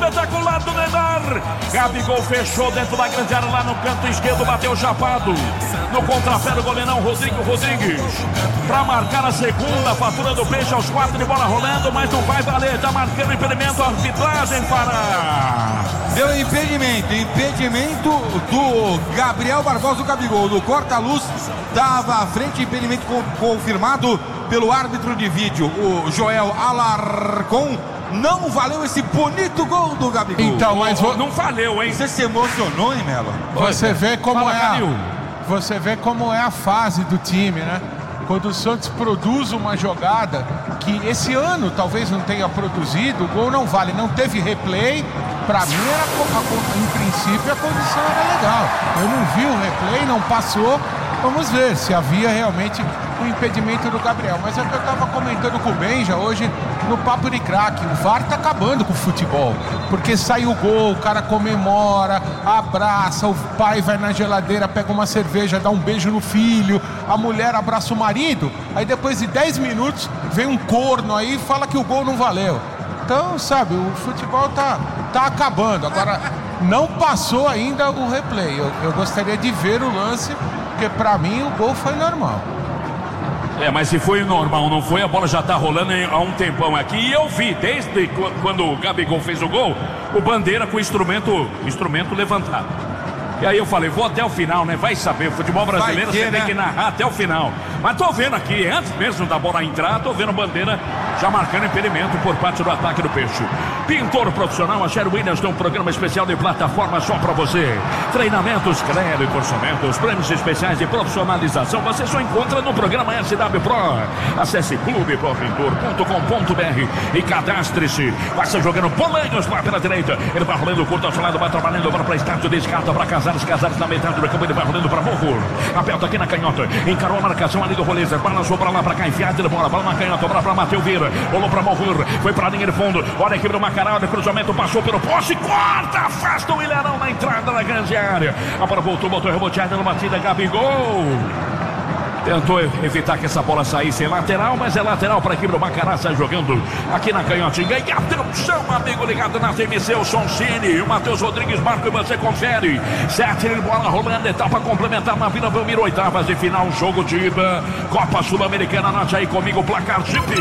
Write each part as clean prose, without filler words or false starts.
espetacular do Neymar. Gabigol fechou dentro da grande área lá no canto esquerdo, bateu chapado. No contrapé do goleirão Rodrigo Rodrigues. Para marcar a segunda fatura do Peixe aos 4 de bola rolando, mas não vai valer. Tá marcando impedimento, a arbitragem para... Deu impedimento do Gabriel Barbosa, do Gabigol. No corta-luz, estava à frente, impedimento confirmado pelo árbitro de vídeo, o Joel Alarcon. Não valeu esse bonito gol do Gabigol. Então, mas não valeu, hein? Você se emocionou, hein, Melo? Você vê como Fala, você vê como é a fase do time, né? Quando o Santos produz uma jogada que esse ano talvez não tenha produzido, o gol não vale, não teve replay. Pra mim, em princípio, a condição era legal. Eu não vi o replay, não passou. Vamos ver se havia realmente o impedimento do Gabriel. Mas é o que eu estava comentando com o Benja hoje no Papo de Craque. O VAR tá acabando com o futebol. Porque sai o gol, o cara comemora, abraça, o pai vai na geladeira, pega uma cerveja, dá um beijo no filho, a mulher abraça o marido. Aí depois de 10 minutos vem um corno aí e fala que o gol não valeu. Então, sabe, o futebol tá acabando. Agora, não passou ainda o replay. Eu gostaria de ver o lance, porque pra mim o gol foi normal. Mas se foi normal, não foi, a bola já tá rolando há um tempão aqui. E eu vi, desde quando o Gabigol fez o gol, o Bandeira com o instrumento levantado. E aí eu falei, vou até o final, né? Vai saber, futebol brasileiro você tem que narrar até o final. Mas tô vendo aqui, antes mesmo da bola entrar, tô vendo Bandeira já marcando impedimento por parte do ataque do Peixe. Pintor profissional, a Sherwin Williams tem um programa especial de plataforma só pra você. Treinamentos, crédito, orçamentos, prêmios especiais de profissionalização, você só encontra no programa SW Pro. Acesse clubepropintor.com.br e cadastre-se. Vai ser jogando Bolanhos lá pela direita. Ele vai rolando curto ao seu lado, vai trabalhando agora pra estádio, descarta pra Casares na metade do campo, ele vai rolando pra Morro. Aperta aqui na canhota, encarou a marcação ali do Rolezer, balançou pra lá, pra cá, enfiada de bola na canhota, pra Matheus Vieira, rolou pra Morro, foi pra linha de fundo, olha aqui pro Macará, o cruzamento passou pelo poste, corta, afasta o Ilharão na entrada da grande área. A bola voltou, botou reboteada na batida, Gabigol. Tentou evitar que essa bola saísse em lateral, mas é lateral para a equipe do Macará, sai jogando aqui na canhotinha. E atenção, amigo ligado na TMC, o Soncini, o Matheus Rodrigues marca e você confere. 7 de bola rolando, etapa complementar na Vila Belmiro, oitavas de final, jogo de ida, Copa Sul-Americana, anote aí comigo o placar Jeep.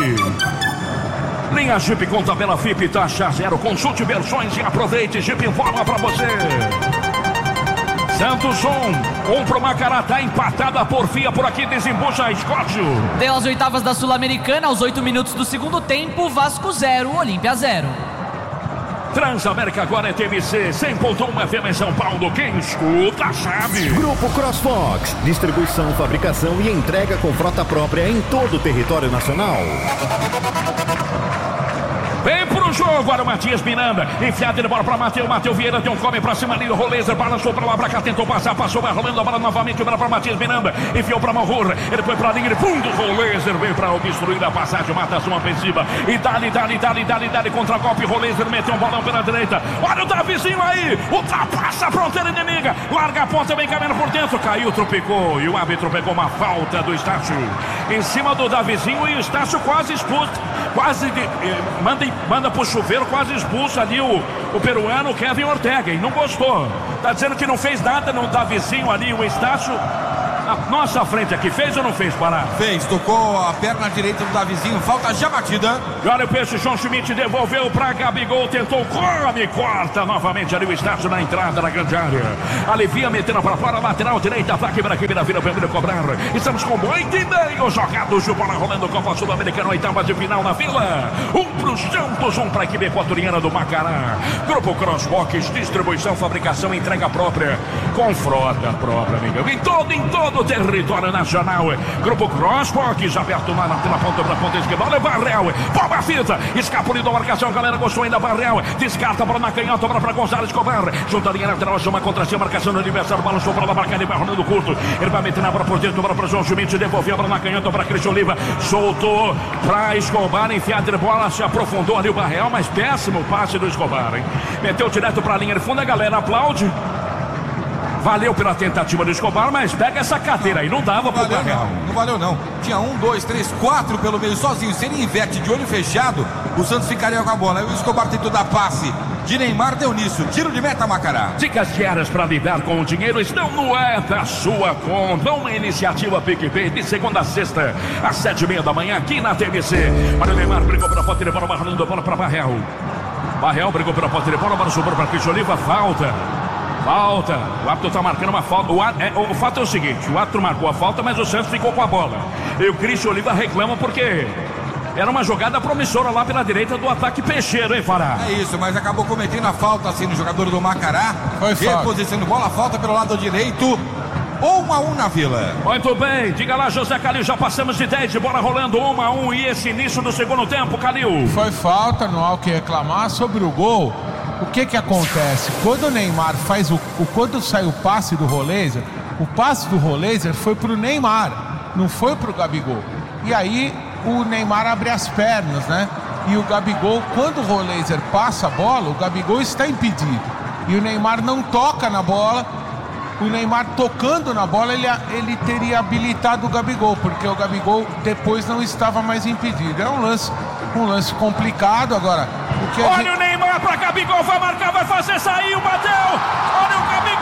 Linha Jeep com tabela FIP, taxa zero, consulte versões e aproveite, Jeep informa para você. Santos 1 pro Macará, tá empatada a porfia por aqui, desembucha Escócio. Deu as oitavas da Sul-Americana, aos 8 minutos do segundo tempo, Vasco 0, Olímpia 0. Transamérica agora é TMC 100.1 FM em São Paulo, quem escuta sabe. Grupo CrossFox, distribuição, fabricação e entrega com frota própria em todo o território nacional. Vem pro jogo, agora o Matias Miranda, enfiado de bola pra Matheus Vieira, tem um come pra cima ali, o Rolezer balançou pra lá, pra cá, tentou passar, passou, vai rolando a bola novamente, bola pra Matias Miranda, enfiou pra Malhur, ele foi pra linha de fundo, o Rolezer veio pra obstruir a passagem, matação ofensiva, e dali, contra golpe, Rolezer meteu um bolão pela direita, olha o Davizinho aí, ultrapassa a fronteira inimiga, larga a ponta, vem caminhando por dentro, caiu, tropicou, e o árbitro pegou uma falta do Estácio, em cima do Davizinho, e o Estácio quase expulso, manda pro chuveiro, quase expulso ali o peruano Kevin Ortega, e não gostou, tá dizendo que não fez nada no Davizinho ali, o Estácio na nossa frente aqui, fez ou não fez, Pará? Fez, tocou a perna direita do Davizinho, falta já batida. E olha o Peixe, João Schmidt devolveu pra Gabigol, tentou, corta novamente ali o Estácio na entrada da grande área, alivia, metendo pra fora, lateral direita, ataque para aqui, vira vermelho cobrar, estamos com 8,5 jogados de bola rolando, Copa Sul-Americana, oitava de final na Vila, pro Santos, pra equipe equatoriana do Macará. Grupo CrossFox, distribuição, fabricação, entrega própria, com frota própria, amigo, em todo o território nacional. Grupo CrossFox, aberto lá pela ponta pra ponta esquerda, olha o Barrel, bomba a fita, escapuliu da marcação, a galera gostou ainda, Barrel, descarta para na canhota, pra Gonzalez Escobar, junta a linha lateral, chama contra si, marcação do adversário, balançou pra lá, marca, ele vai rolando curto, ele vai meter na bola por dentro, para João Schmidt, devolveu para na canhota, para Cristian Oliva, soltou pra Escobar, enfiada de bola, se aprofundou ali o Barrel, mas péssimo passe do Escobar, hein? Meteu direto pra linha de fundo, a galera aplaude. Valeu pela tentativa do Escobar, mas pega essa cadeira aí. Não dava pro Real. Não valeu não. Tinha 1, 2, 3, 4 pelo meio sozinho. Se ele inverte de olho fechado, o Santos ficaria com a bola. Aí o Escobar tentou dar passe de Neymar, deu nisso. Tiro de meta, Macará. Dicas diárias para lidar com o dinheiro estão no É da Sua Conta. Uma iniciativa PicPay de segunda a sexta, às 7h30 da manhã, aqui na TVC. Olha o Neymar, brigou pela posse de bola, barrando a bola para Barrel. Barrel brigou pela posse de bola, agora sobrou para Cristian Oliva, falta. O árbitro está marcando uma falta. O fato é o seguinte: o árbitro marcou a falta, mas o Santos ficou com a bola. E o Cristian Oliva reclama porque era uma jogada promissora lá pela direita do ataque peixeiro, hein, Fará? É isso, mas acabou cometendo a falta assim no jogador do Macará. Foi falta. Reposicionando bola, falta pelo lado direito. 1-1 na Vila. Muito bem, diga lá, José Calil, já passamos de 10 de bola rolando, 1-1 e esse início do segundo tempo, Calil. Foi falta, não há o que reclamar. Sobre o gol, o que acontece? Quando o Neymar faz quando sai o passe do Roleiser, o passe do Roleiser foi pro Neymar, não foi pro Gabigol. E aí o Neymar abre as pernas, né? E o Gabigol, quando o Roleiser passa a bola, o Gabigol está impedido. E o Neymar não toca na bola. O Neymar tocando na bola, ele teria habilitado o Gabigol, porque o Gabigol depois não estava mais impedido. É um lance complicado. Agora, olha o Neymar para Gabigol, vai marcar, vai fazer, saiu, bateu. Olha o Gabigol.